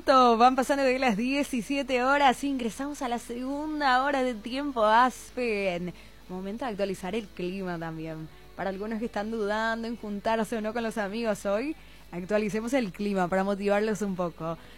minutos, van pasando de las 17 horas, ingresamos a la segunda hora de Tiempo Aspen. Momento de actualizar el clima también. Para algunos que están dudando en juntarse o no con los amigos hoy, actualicemos el clima para motivarlos un poco.